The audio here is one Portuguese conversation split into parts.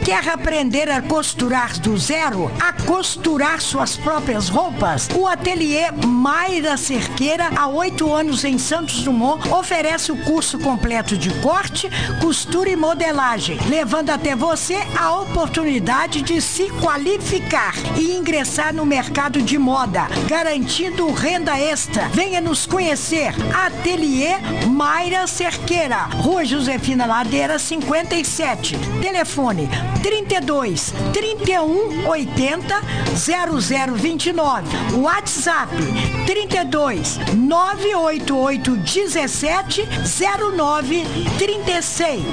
Quer aprender a costurar do zero? A costurar suas próprias roupas? O ateliê Mayra Cerqueira, há 8 anos em Santos Dumont, oferece o curso completo de corte, costura e modelagem, levando até você a oportunidade de se qualificar e ingressar no mercado de moda, garantindo renda extra. Venha nos conhecer. Ateliê Mayra Cerqueira, Rua Josefina Ladeira, 57. Telefone 32 31 80 0029. WhatsApp 32 988 17 09 36.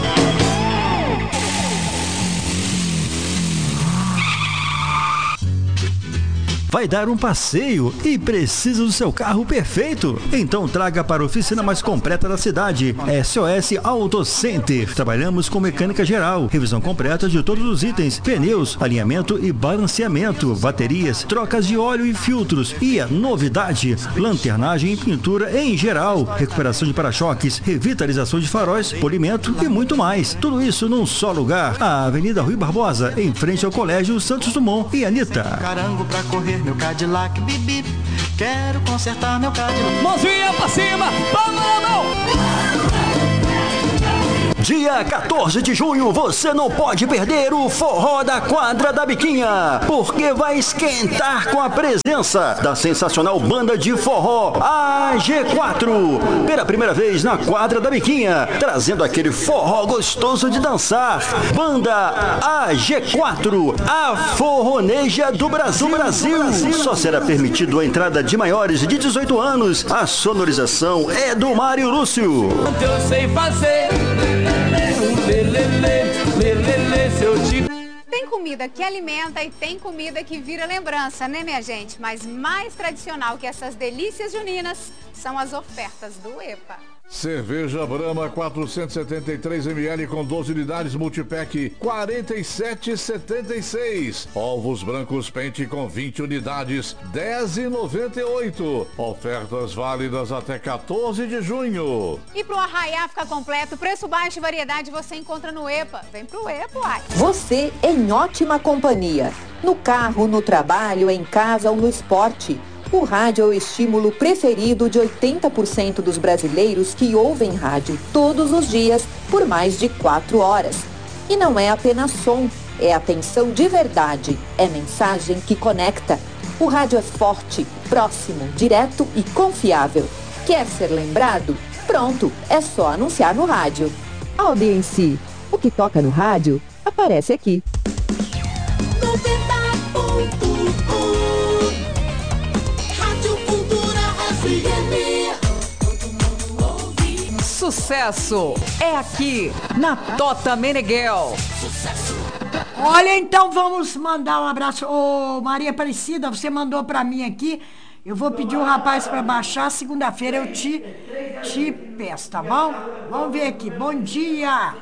Vai dar um passeio e precisa do seu carro perfeito? Então traga para a oficina mais completa da cidade, SOS Auto Center. Trabalhamos com mecânica geral, revisão completa de todos os itens, pneus, alinhamento e balanceamento, baterias, trocas de óleo e filtros. E a novidade, lanternagem e pintura em geral, recuperação de para-choques, revitalização de faróis, polimento e muito mais. Tudo isso num só lugar, a Avenida Rui Barbosa, em frente ao Colégio Santos Dumont e Anitta. Carango pra correr meu Cadillac, bip, quero consertar meu Cadillac. Mãozinha pra cima, vamos! Dia 14 de junho, você não pode perder o Forró da Quadra da Biquinha, porque vai esquentar com a presença da sensacional banda de forró AG4, pela primeira vez na Quadra da Biquinha, trazendo aquele forró gostoso de dançar. Banda AG4, a forroneja do Brasil. Só será permitido a entrada de maiores de 18 anos. A sonorização é do Mário Lúcio. Eu sei fazer. Tem comida que alimenta e tem comida que vira lembrança, né, minha gente? Mas mais tradicional que essas delícias juninas são as ofertas do EPA. Cerveja Brahma 473 ml com 12 unidades multipack 47,76. Ovos brancos pente com 20 unidades 10,98. Ofertas válidas até 14 de junho. E pro arraiá ficar completo, preço baixo e variedade você encontra no EPA. Vem pro EPA, uai. Você em ótima companhia. No carro, no trabalho, em casa ou no esporte. O rádio é o estímulo preferido de 80% dos brasileiros que ouvem rádio todos os dias por mais de 4 horas. E não é apenas som, é atenção de verdade, é mensagem que conecta. O rádio é forte, próximo, direto e confiável. Quer ser lembrado? Pronto, é só anunciar no rádio. Audiência, o que toca no rádio aparece aqui. 90.1 Sucesso é aqui na Tota Meneghel. Olha, então vamos mandar um abraço. Ô, Maria Aparecida, você mandou pra mim aqui. Eu vou pedir um rapaz pra baixar. Segunda-feira eu te peço, tá bom? Vamos ver aqui. Bom dia.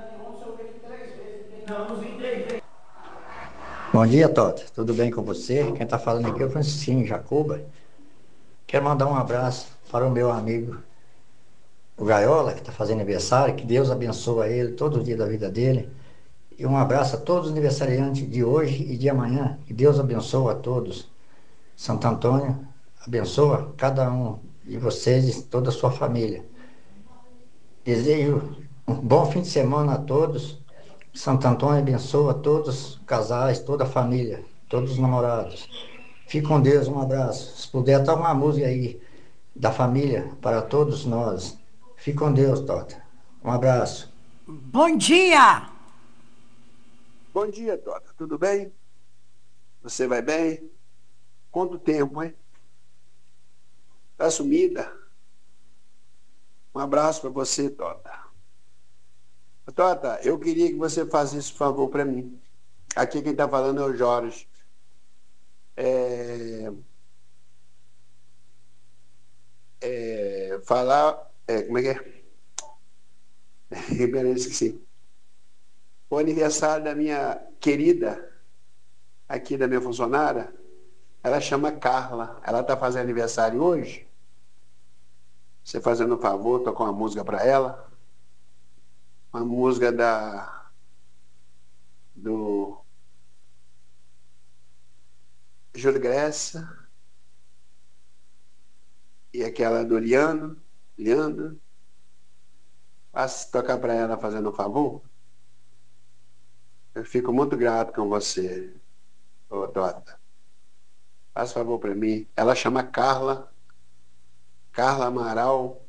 Bom dia, Tota. Tudo bem com você? Quem tá falando aqui é o Francisquinho Jacoba. Quero mandar um abraço para o meu amigo, o Gaiola, que está fazendo aniversário. Que Deus abençoe ele todo dia da vida dele. E um abraço a todos os aniversariantes de hoje e de amanhã. Que Deus abençoe a todos. Santo Antônio abençoa cada um de vocês e toda a sua família. Desejo um bom fim de semana a todos. Santo Antônio abençoa todos os casais, toda a família, todos os namorados. Fique com Deus, um abraço. Se puder, toca uma música aí da família para todos nós. Fique com Deus, Tota. Um abraço. Bom dia! Bom dia, Tota. Tudo bem? Você vai bem? Quanto tempo, hein? Tá sumida? Um abraço para você, Tota. Tota, eu queria que você fizesse esse favor para mim. Aqui quem tá falando é o Jorge. Como é que é? Peraí, esqueci. O aniversário da minha querida, aqui da minha funcionária, ela chama Carla. Ela tá fazendo aniversário hoje. Você fazendo um favor, tocar uma música para ela. Uma música Júlio Grécia e aquela do Leandro. Posso tocar para ela fazendo um favor? Eu fico muito grato com você, ô Tota. Faz favor para mim. Ela chama Carla Amaral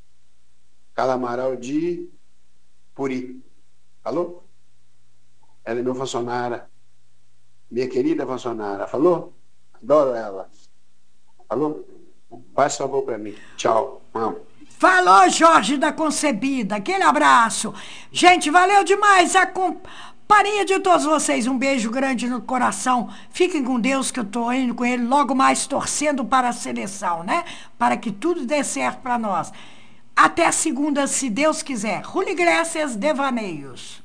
de Puri. Falou? Ela é meu funcionária, minha querida funcionária. Falou? Adoro ela. Falou? Faz favor para mim. Tchau. Amo. Falou, Jorge da Concebida. Aquele abraço. Gente, valeu demais a companhia de todos vocês. Um beijo grande no coração. Fiquem com Deus, que eu tô indo com ele logo mais torcendo para a seleção, né? Para que tudo dê certo para nós. Até segunda, se Deus quiser. Júlio Iglesias, Devaneios.